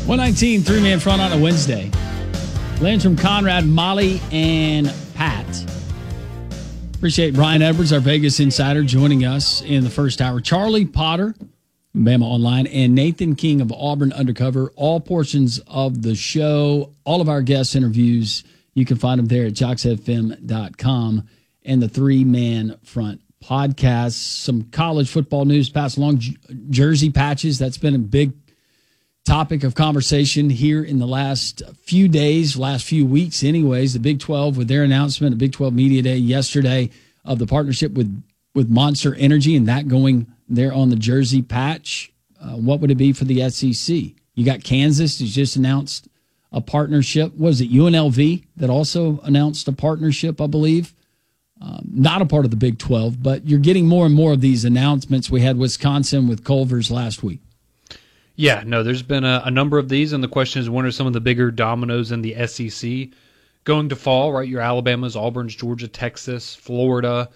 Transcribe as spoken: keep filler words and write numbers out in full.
one nineteen, three-man front on a Wednesday. Landrum, Conrad, Molly, and Pat. Appreciate Brian Edwards, our Vegas insider, joining us in the first hour. Charlie Potter, Bama Online, and Nathan King of Auburn Undercover. All portions of the show, all of our guest interviews, you can find them there at jocks f m dot com. And the three-man front podcast. Some college football news passed along. J- jersey patches, that's been a big topic of conversation here in the last few days, last few weeks anyways. The Big twelve with their announcement, the Big twelve Media Day yesterday of the partnership with, with Monster Energy and that going there on the jersey patch. Uh, what would it be for the S E C? You got Kansas, who's just announced a partnership. Was it U N L V that also announced a partnership, I believe? Um, not a part of the Big twelve, but you're getting more and more of these announcements. We had Wisconsin with Culver's last week. Yeah, no, there's been a, a number of these, and the question is, when are some of the bigger dominoes in the S E C going to fall, right? Your Alabamas, Auburns, Georgia, Texas, Florida,